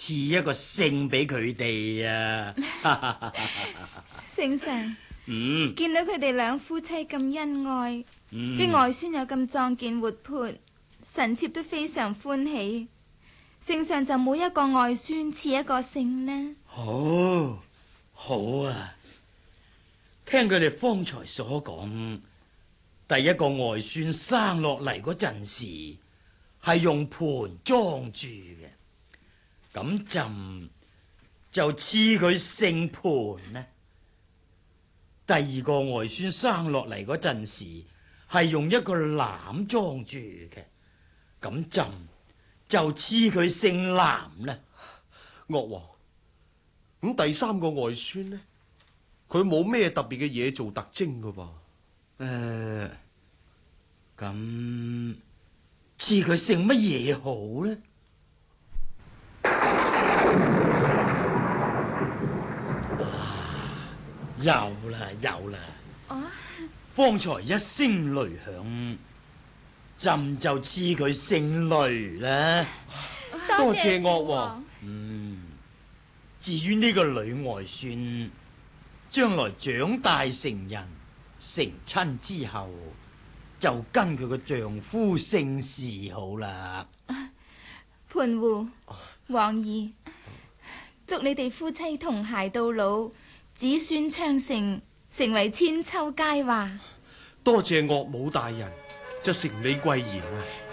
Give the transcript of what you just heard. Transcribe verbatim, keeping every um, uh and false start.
賜一個姓俾佢哋啊！ 聖上， 嗯， 見到佢哋兩夫妻咁恩愛，嘅、 嗯、 外孫又咁壯健活潑，臣妾都非常歡喜。聖上就冇一個外孫賜一個姓呢？ 好，好啊！聽佢哋方才所講，第一個外孫生落嚟嗰陣時係用盤裝住嘅，咁朕就賜佢姓盤呢。第二個外孫生落嚟嗰陣時係用一個籃裝住嘅，咁朕就賜佢姓藍呢。 岳王，咁第三個外孫呢？佢冇咩特別嘅嘢做特徵噶噃。 誒、呃，咁賜佢姓乜嘢好呢？有啦有啦！ 啊！ 方才一聲雷響，朕就賜佢姓雷啦。 多謝岳王。 嗯，至於呢個女外孫，將來長大成人成親之後，就跟佢個丈夫姓氏好啦。 盤戶、王兒，祝你哋夫妻同偕到老，子孫昌盛，成為千秋佳話。 多謝岳母大人，就承你貴言啦。